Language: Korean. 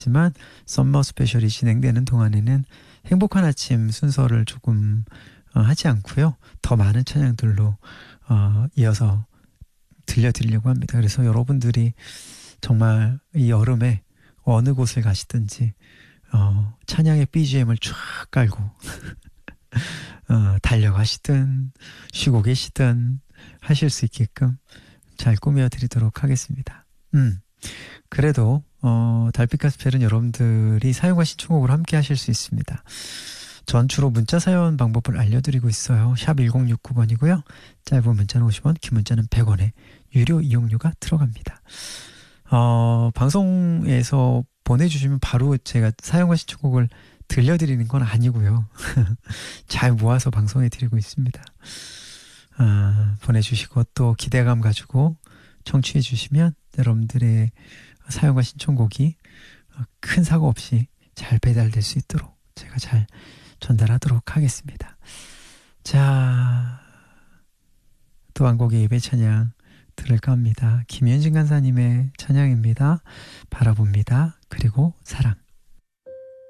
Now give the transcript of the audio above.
하지만 썸머 스페셜이 진행되는 동안에는 행복한 아침 순서를 조금 하지 않고요. 더 많은 찬양들로 이어서 들려드리려고 합니다. 그래서 여러분들이 정말 이 여름에 어느 곳을 가시든지 찬양의 BGM을 쫙 깔고 달려가시든 쉬고 계시든 하실 수 있게끔 잘 꾸며드리도록 하겠습니다. 그래도 달빛 가스펠은 여러분들이 사용과 신청곡을 함께 하실 수 있습니다. 전 주로 문자 사연 방법을 알려드리고 있어요. 샵 1069번이고요. 짧은 문자는 50원, 긴 문자는 100원에 유료 이용료가 들어갑니다. 방송에서 보내주시면 바로 제가 사연과 신청곡을 들려드리는 건 아니고요. 잘 모아서 방송해 드리고 있습니다. 보내주시고 또 기대감 가지고 청취해 주시면 여러분들의 사연과 신청곡이 큰 사고 없이 잘 배달될 수 있도록 제가 잘 전달하도록 하겠습니다. 자, 또 한 곡의 예배 찬양 들을까 합니다. 김현진 간사님의 찬양입니다. 바라봅니다. 그리고 사랑.